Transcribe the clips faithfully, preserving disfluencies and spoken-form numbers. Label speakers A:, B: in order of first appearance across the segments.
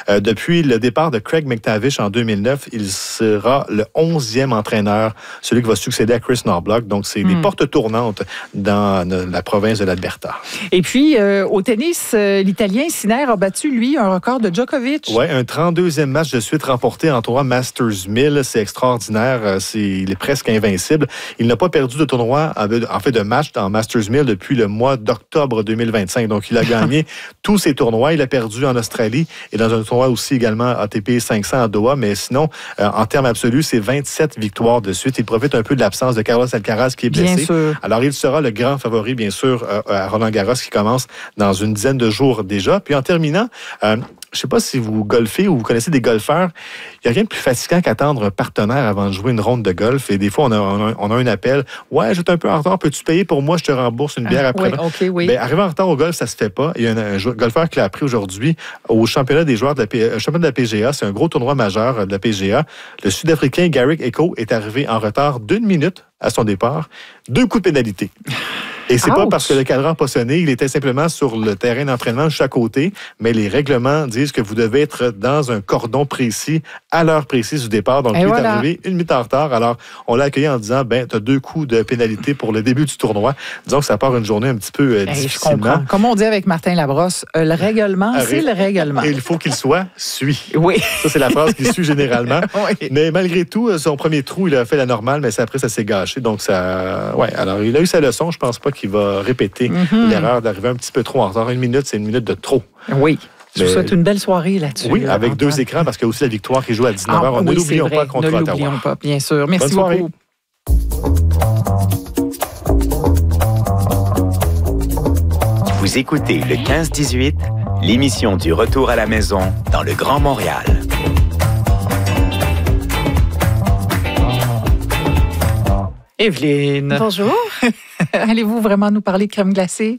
A: Euh, depuis le départ de Craig McTavish en deux mille neuf, il sera le onzième entraîneur, celui qui va succéder à Chris Knoblauch. Donc, c'est mm. des portes tournantes dans la province de l'Alberta.
B: Et puis, euh, au tennis, euh, l'Italien Sinner a battu, lui, un record de Djokovic.
A: Oui, un trente-deuxième match de suite remporté en tournoi Masters mille. C'est extraordinaire. C'est, il est presque invincible. Il n'a pas perdu de tournoi, en fait, de match dans Masters mille depuis le mois d'octobre deux mille vingt-cinq. Donc, il a gagné tous ses tournois. Il a perdu en Australie et dans un tournoi aussi également A T P cinq cents à Doha. Mais sinon, euh, en termes absolus, c'est vingt-sept victoires de suite. Il profite un peu de l'absence de Carlos Alcaraz qui est blessé.
B: Bien sûr.
A: Alors, il sera le grand favori, bien sûr, euh, à Roland-Garros qui commence dans une dizaine de jours déjà. Puis en terminant, euh, je ne sais pas si vous golfez ou vous connaissez des golfeurs. Il n'y a rien de plus fatigant qu'attendre un partenaire avant de jouer une ronde de golf. Et des fois, on a, on a, on a un appel. Ouais, j'étais un peu en retard. Peux-tu payer pour moi? Je te rembourse une bière
B: ah,
A: après.
B: Oui, OK, oui.
A: Ben, arriver en retard au golf, ça se fait pas. Il y a un, un golfeur qui l'a appris aujourd'hui au championnat des joueurs de la, P, championnat de la P G A. C'est un gros tournoi majeur de la P G A. Le Sud-Africain Garrick Echo est arrivé en retard d'une minute à son départ. Deux coups de pénalité. Et c'est Ouch. Pas parce que le cadran n'a pas sonné, il était simplement sur le terrain d'entraînement juste à côté, mais les règlements disent que vous devez être dans un cordon précis, à l'heure précise du départ. Donc, il voilà. est arrivé une minute en retard. Alors, on l'a accueilli en disant, ben, tu as deux coups de pénalité pour le début du tournoi. Disons que ça part une journée un petit peu euh,
B: hey,
A: difficilement.
B: Comme on dit avec Martin Labrosse, euh, le règlement, ah, c'est le règlement.
A: Et il faut qu'il soit suit.
B: Oui.
A: Ça, c'est la phrase qui suit généralement.
B: Oui.
A: Mais malgré tout, son premier trou, il a fait la normale, mais après, ça s'est gâché. Donc, ça, ouais. Alors, il a eu sa leçon. Je pense pas qu'il va répéter Mm-hmm. l'erreur d'arriver un petit peu trop en retard. Une minute, c'est une minute de trop.
B: Oui. Je vous souhaite une belle soirée là-dessus.
A: Oui, avec deux temps. écrans, parce qu'il y a aussi la victoire qui joue à dix-neuf heures.
B: Ah,
A: ne
B: oui,
A: l'oublions pas contre Ottawa.
B: Ne l'oublions pas, bien sûr. Merci beaucoup.
C: Vous écoutez le quinze dix-huit, l'émission du retour à la maison dans le Grand Montréal.
B: Evelyne.
D: Bonjour.
B: Allez-vous vraiment nous parler de crème glacée?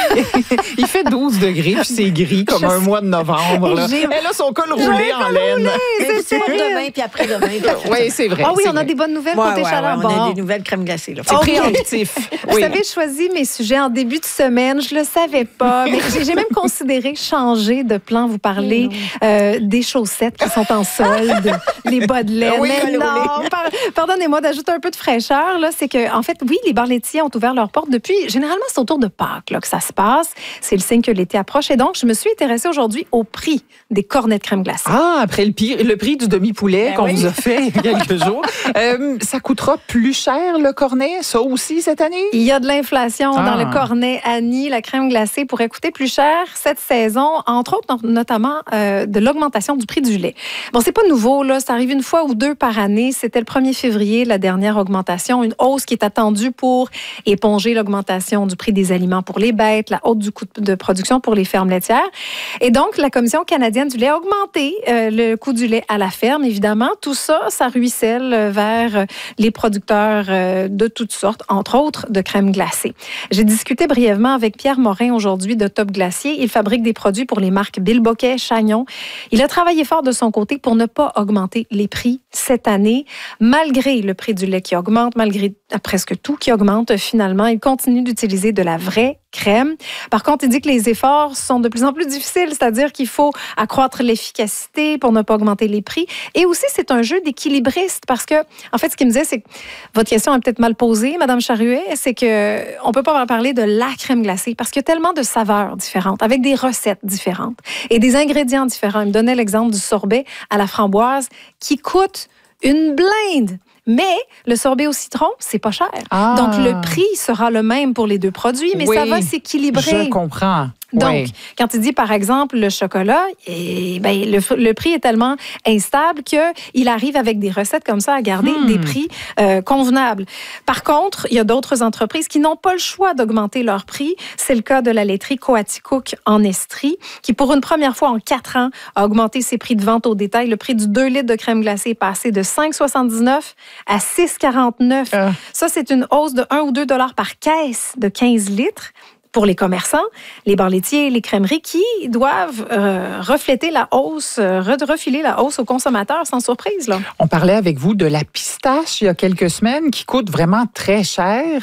B: Il fait douze degrés, puis c'est gris comme Je un sais. mois de novembre. Là. Elle a son col roulé en laine.
D: C'est, c'est demain, puis après-demain.
B: Oui, c'est vrai.
D: Ah oui,
B: c'est
D: on
B: vrai.
D: a des bonnes nouvelles
E: ouais,
D: côté
E: ouais,
D: chaleur.
E: Ouais,
D: bon.
E: on a des nouvelles crème glacée. Là.
B: C'est okay. préemptif.
D: Vous oui. savez, je choisis mes sujets en début de semaine. Je le savais pas. Mais j'ai, j'ai même considéré changer de plan. Vous parlez euh, des chaussettes qui sont en solde, les bas de laine.
E: Oui,
D: mais non, par, pardonnez-moi d'ajouter un peu de fraîcheur. Là, c'est que, en fait, oui, les bars laitiers ont ouvert leurs portes depuis. Généralement, c'est autour de Pâques là, que ça se passe. C'est le signe que l'été approche. Et donc, je me suis intéressée aujourd'hui au prix des cornets de crème glacée.
B: Ah, après le, pi- le prix du demi-poulet ben qu'on oui. vous a fait il y a quelques jours. Euh, ça coûtera plus cher, le cornet, ça aussi, cette année?
D: Il y a de l'inflation ah. dans le cornet Annie. La crème glacée pourrait coûter plus cher cette saison, entre autres, notamment euh, de l'augmentation du prix du lait. Bon, c'est pas nouveau, là. Ça arrive une fois ou deux par année. C'était le premier février, la dernière augmentation. Une hausse qui est attendue pour éponger l'augmentation du prix des aliments pour les bêtes, la hausse du coût de production pour les fermes laitières. Et donc, la Commission canadienne du lait a augmenté euh, le coût du lait à la ferme, évidemment. Tout ça, ça ruisselle vers les producteurs euh, de toutes sortes, entre autres de crème glacée. J'ai discuté brièvement avec Pierre Morin aujourd'hui de Top Glacier. Il fabrique des produits pour les marques Bilboquet, Chagnon. Il a travaillé fort de son côté pour ne pas augmenter les prix cette année. Malgré le prix du lait qui augmente, malgré presque tout qui augmente, finalement, il continue d'utiliser de la vraie crème. Par contre, il dit que les efforts sont de plus en plus difficiles, c'est-à-dire qu'il faut accroître l'efficacité pour ne pas augmenter les prix. Et aussi, c'est un jeu d'équilibriste parce que, en fait, ce qu'il me disait, c'est que votre question est peut-être mal posée, Madame Charruet, c'est que on peut pas parler de la crème glacée parce qu'il y a tellement de saveurs différentes, avec des recettes différentes et des ingrédients différents. Il me donnait l'exemple du sorbet à la framboise qui coûte une blinde. Mais le sorbet au citron, c'est pas cher. Ah. Donc, le prix sera le même pour les deux produits, mais
B: oui,
D: ça va s'équilibrer.
B: Je comprends.
D: Donc,
B: oui.
D: quand il dit, par exemple, le chocolat, et, ben, le, le prix est tellement instable qu'il arrive avec des recettes comme ça à garder hmm. des prix euh, convenables. Par contre, il y a d'autres entreprises qui n'ont pas le choix d'augmenter leur prix. C'est le cas de la laiterie Coaticook en Estrie, qui, pour une première fois en quatre ans, a augmenté ses prix de vente au détail. Le prix du deux litres de crème glacée est passé de cinq soixante-dix-neuf à six quarante-neuf. Euh. Ça, c'est une hausse de un ou deux dollars par caisse de quinze litres. Pour les commerçants, les bars laitiers, les crèmeries qui doivent euh, refléter la hausse, euh, refiler la hausse aux consommateurs sans surprise. Là.
B: On parlait avec vous de la pistache il y a quelques semaines qui coûte vraiment très cher.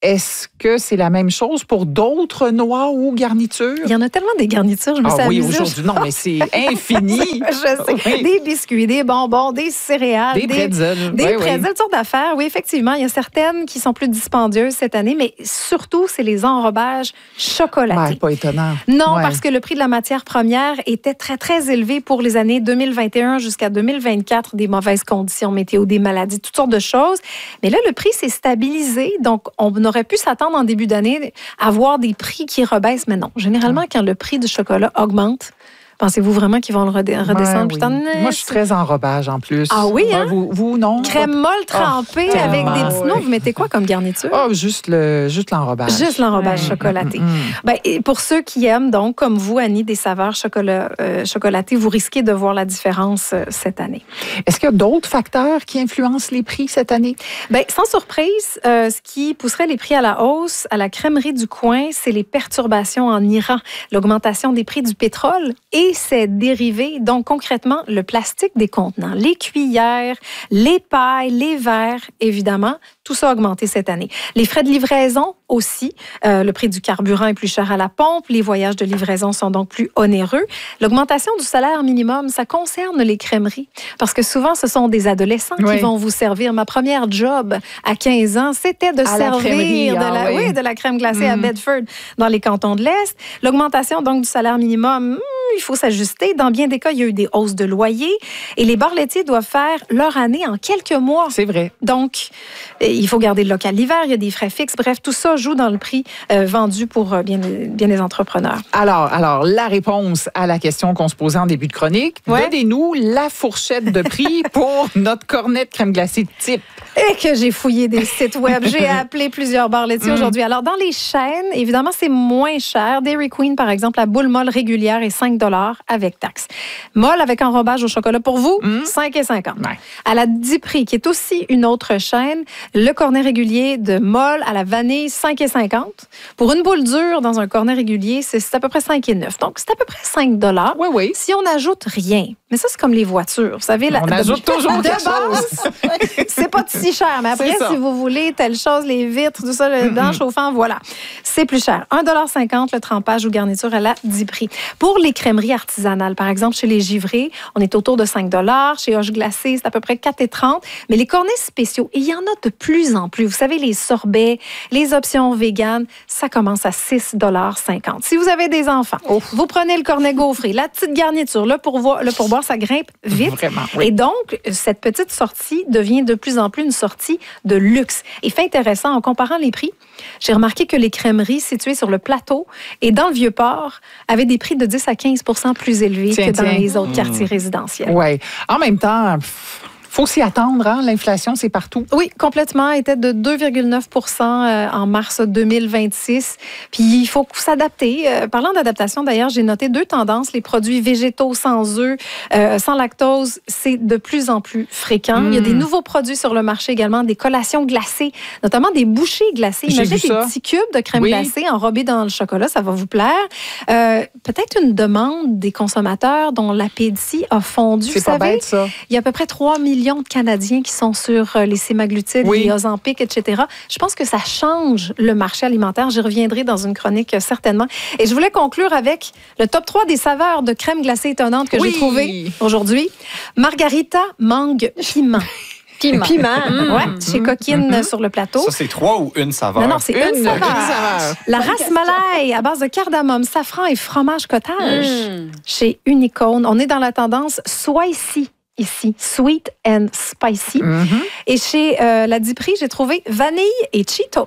B: est-ce que c'est la même chose pour d'autres noix ou garnitures?
D: Il y en a tellement des garnitures, je me
B: ah,
D: suis
B: oui,
D: amusée.
B: aujourd'hui, non, mais c'est infini.
D: Je sais. Oui. Des biscuits, des bonbons, des céréales.
B: Des pretzels.
D: Des
B: oui,
D: pretzels,
B: oui.
D: toutes sortes d'affaires. Oui, effectivement, il y a certaines qui sont plus dispendieuses cette année, mais surtout, c'est les enrobages chocolatés.
B: Ouais, pas étonnant.
D: Non,
B: ouais.
D: parce que le prix de la matière première était très, très élevé pour les années deux mille vingt et un jusqu'à deux mille vingt-quatre, des mauvaises conditions météo, des maladies, toutes sortes de choses. Mais là, le prix s'est stabilisé, donc on aurait pu s'attendre en début d'année à voir des prix qui rebaissent, mais non. Généralement, quand le prix du chocolat augmente, pensez-vous vraiment qu'ils vont le redescendre?
B: Ouais, oui. Moi, je suis très enrobage en plus.
D: Ah oui, hein?
B: Vous, vous non?
D: Crème molle trempée oh, avec des petits noix. Vous mettez quoi comme garniture?
B: Oh, juste, le, juste l'enrobage.
D: Juste l'enrobage mmh, chocolaté. Mmh, mmh. Ben, et pour ceux qui aiment, donc, comme vous, Annie, des saveurs chocolat, euh, chocolatées, vous risquez de voir la différence euh, cette année.
B: Est-ce qu'il y a d'autres facteurs qui influencent les prix cette année?
D: Ben, sans surprise, euh, ce qui pousserait les prix à la hausse à la crèmerie du coin, c'est les perturbations en Iran, l'augmentation des prix du pétrole et ses dérivés, donc concrètement le plastique des contenants, les cuillères, les pailles, les verres, évidemment, tout ça a augmenté cette année. Les frais de livraison aussi, euh, le prix du carburant est plus cher à la pompe, les voyages de livraison sont donc plus onéreux. L'augmentation du salaire minimum, ça concerne les crèmeries, parce que souvent ce sont des adolescents oui. qui vont vous servir. Ma première job à quinze ans, c'était de à servir de la, ah, oui. Oui, de la crème glacée mmh. à Bedford, dans les cantons de l'Est. L'augmentation donc du salaire minimum, il faut s'ajuster. Dans bien des cas, il y a eu des hausses de loyer et les bars laitiers doivent faire leur année en quelques mois.
B: C'est vrai.
D: Donc, il faut garder le local l'hiver, il y a des frais fixes. Bref, tout ça joue dans le prix euh, vendu pour euh, bien, bien les entrepreneurs.
B: Alors, alors, la réponse à la question qu'on se posait en début de chronique, ouais. donnez-nous la fourchette de prix pour notre cornet de crème glacée type.
D: Et que j'ai fouillé des sites web. J'ai appelé plusieurs bars laitiers mm. aujourd'hui. Alors, dans les chaînes, évidemment, c'est moins cher. Dairy Queen, par exemple, la boule molle régulière est cinq dollars avec taxe. Molle avec enrobage au chocolat pour vous, mm. cinq cinquante. Ouais. À la Diprix, qui est aussi une autre chaîne, le cornet régulier de molle à la vanille, cinq cinquante. Pour une boule dure dans un cornet régulier, c'est, c'est à peu près cinq neuf. Donc, c'est à peu près cinq dollars.
B: Oui, oui.
D: Si on n'ajoute rien. Mais ça, c'est comme les voitures. Vous savez,
B: on
D: la,
B: ajoute
D: de,
B: toujours
D: de
B: quelque
D: base, c'est pas si cher. Mais après, si vous voulez telle chose, les vitres, tout ça, le blanc mm-hmm. chauffant, voilà. C'est plus cher. un dollar cinquante le trempage ou garniture à la Diprix. Pour les crèmeries artisanales, par exemple, chez les givrés, on est autour de cinq dollars. Chez Hoche Glacée, c'est à peu près quatre trente. Mais les cornets spéciaux, et il y en a de plus en plus. Vous savez, les sorbets, les options véganes, ça commence à six dollars cinquante. Si vous avez des enfants, Ouf. vous prenez le cornet gaufré, la petite garniture, là, pour voir, le pourboire, ça grimpe vite.
B: Vraiment, oui.
D: Et donc, cette petite sortie devient de plus en plus une sortie de luxe. Et fait intéressant, en comparant les prix, j'ai remarqué que les crèmeries situées sur le plateau et dans le Vieux-Port avaient des prix de dix à quinze pour cent plus élevés tiens, que dans tiens. les autres mmh. quartiers résidentiels.
B: Oui. En même temps, faut s'y attendre, hein? L'inflation, c'est partout.
D: Oui, complètement. Elle était de deux virgule neuf pour cent en mars deux mille vingt-six. Puis, il faut s'adapter. Euh, parlant d'adaptation, d'ailleurs, j'ai noté deux tendances. Les produits végétaux sans œufs, euh, sans lactose, c'est de plus en plus fréquent. Mmh. Il y a des nouveaux produits sur le marché également, des collations glacées, notamment des bouchées glacées.
B: J'ai
D: Imaginez des
B: ça.
D: petits cubes de crème oui. glacée enrobés dans le chocolat. Ça va vous plaire. Euh, peut-être une demande des consommateurs dont l'appétit a fondu.
B: C'est
D: vous
B: pas
D: savez,
B: bête, ça.
D: Il y a à peu près trois millions de Canadiens qui sont sur les sémaglutides, oui. les Ozempic, et cetera. Je pense que ça change le marché alimentaire. J'y reviendrai dans une chronique certainement. Et je voulais conclure avec le top trois des saveurs de crème glacée étonnantes que
B: oui.
D: j'ai trouvées aujourd'hui. Margarita mangue piment.
E: Piment.
D: Piment, mmh. ouais, chez Coquine mmh. sur le plateau.
F: Ça, c'est trois ou une saveur?
D: Non, non, c'est une, une, saveur.
B: une saveur.
D: La race Malay à base de cardamome, safran et fromage cottage. Mmh. Chez Unicone, on est dans la tendance spicy. Ici, sweet and spicy. Mm-hmm. Et chez euh, la Diprix, j'ai trouvé vanille et Cheetos.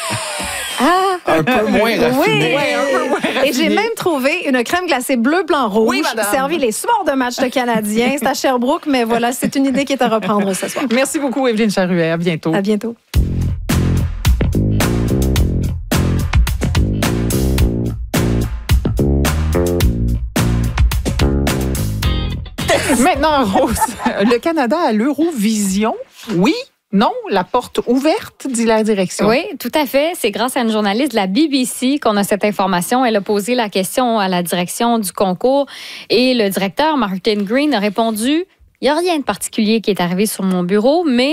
F: ah, un peu moins raffiné.
D: Oui. Ouais, un peu moins raffiné. Et j'ai même trouvé une crème glacée bleu, blanc, rouge,
B: oui,
D: servie les soirs de match de Canadiens. C'est à Sherbrooke, mais voilà, c'est une idée qui est à reprendre ce soir.
B: Merci beaucoup, Évelyne Charuet. À bientôt.
D: À bientôt.
B: Maintenant, Rose, le Canada a l'Eurovision. Oui? Non? La porte ouverte, dit la direction.
E: Oui, tout à fait. C'est grâce à une journaliste de la B B C qu'on a cette information. Elle a posé la question à la direction du concours et le directeur, Martin Green, a répondu « Il n'y a rien de particulier qui est arrivé sur mon bureau, mais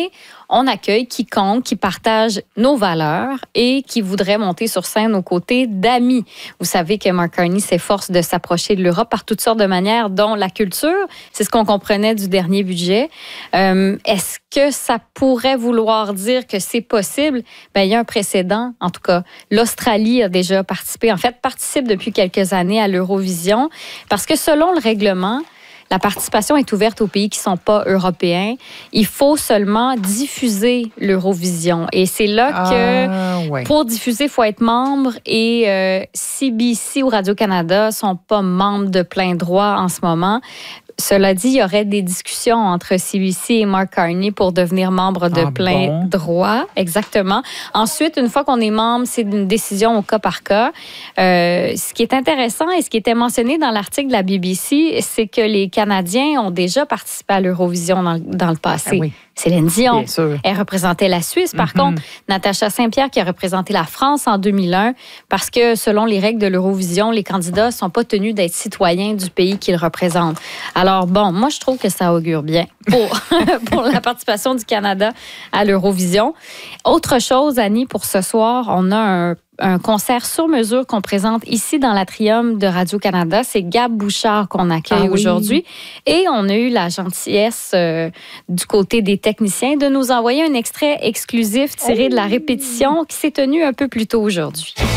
E: on accueille quiconque qui partage nos valeurs et qui voudrait monter sur scène aux côtés d'amis. Vous savez que Mark Carney s'efforce de s'approcher de l'Europe par toutes sortes de manières, dont la culture. C'est ce qu'on comprenait du dernier budget. Euh, est-ce que ça pourrait vouloir dire que c'est possible? Bien, il y a un précédent, en tout cas. L'Australie a déjà participé, en fait, participe depuis quelques années à l'Eurovision, parce que selon le règlement, la participation est ouverte aux pays qui ne sont pas européens. Il faut seulement diffuser l'Eurovision. Et c'est là que,
B: ah, ouais.
E: pour diffuser, il faut être membre. Et euh, C B C ou Radio-Canada ne sont pas membres de plein droit en ce moment. Cela dit, il y aurait des discussions entre C B C et Mark Carney pour devenir membre de
B: ah,
E: plein
B: bon.
E: droit. Exactement. Ensuite, une fois qu'on est membre, c'est une décision au cas par cas. Euh, ce qui est intéressant et ce qui était mentionné dans l'article de la B B C, c'est que les Canadiens ont déjà participé à l'Eurovision dans, dans le passé.
B: Ah oui.
E: Céline Dion,
B: Bien sûr.
E: elle représentait la Suisse. Par
B: Mm-hmm.
E: contre, Natacha Saint-Pierre qui a représenté la France en deux mille un, parce que selon les règles de l'Eurovision, les candidats ne sont pas tenus d'être citoyens du pays qu'ils représentent. Alors bon, moi je trouve que ça augure bien pour, pour la participation du Canada à l'Eurovision. Autre chose, Annie, pour ce soir, on a un un concert sur mesure qu'on présente ici dans l'Atrium de Radio-Canada. C'est Gab Bouchard qu'on accueille
B: ah, oui.
E: aujourd'hui. Et on a eu la gentillesse euh, du côté des techniciens de nous envoyer un extrait exclusif tiré oh. de la répétition qui s'est tenue un peu plus tôt aujourd'hui.